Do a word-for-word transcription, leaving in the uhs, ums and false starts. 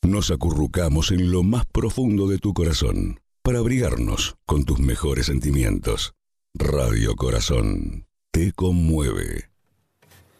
Nos acurrucamos en lo más profundo de tu corazón para abrigarnos con tus mejores sentimientos. Radio Corazón te conmueve.